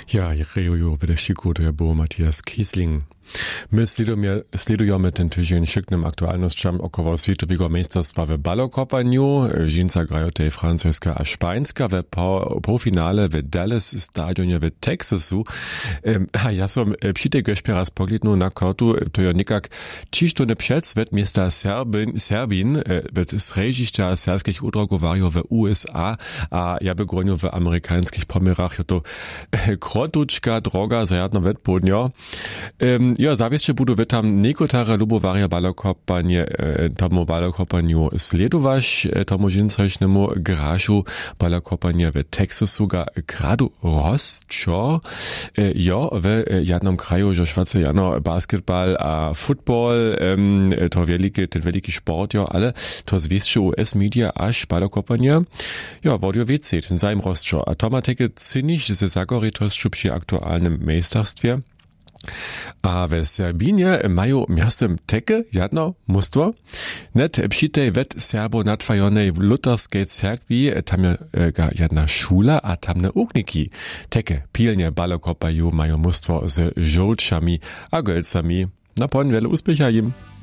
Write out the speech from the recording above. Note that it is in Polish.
Ja, rejojo wydeszczyku to był Matthias Kiesling. My sledujemy ten tydzień szyknym aktualnościom około Światowego Meisterstwa w balokopaniu. Żeńca grają tej francuska a szpańska w półfinale w Dallas stadionie w Teksasu. A ja som przy tej gośpie raz poglądnął na kartu, to ja nikak 3 stuny przed swet miasta Serbin, w sredziszcza serbskich udrogowarów w USA, a ja begronił w amerykańskich pomierach, to krotuczka droga za jedno wetpodnia. Ja, zawieszcze budu tam niekotare lubowaria tomu balokopaniu sledować, tomu żeńcocznemu grażu balokopania w Teksasu ga gradu rostczo. Ja, w jednym kraju, że szwace jano basketball a futbol, to ten veliki sport, ja, ale to zwieszcze US media aż balokopania, ja, wodio wiecie, ten zajem rostczo. A to ma takie cynisch, że se zagoritostczo przy aktualnym meisterstwie. A w Serbinie mają miastem teke jedno mustwo. Net przy tej wet Serbo natwajonej luterskiej cerkwi tam je jedna szula, a tam naukniki. Teke pilnie balokopaju mają mustwo z żołczami a golcami. Na pon wiele uspecha im.